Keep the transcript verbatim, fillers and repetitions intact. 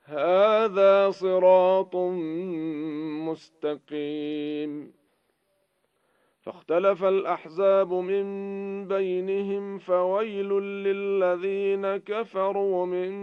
هذا صراط مستقيم. فاختلف الأحزاب من بينهم فويل للذين كفروا من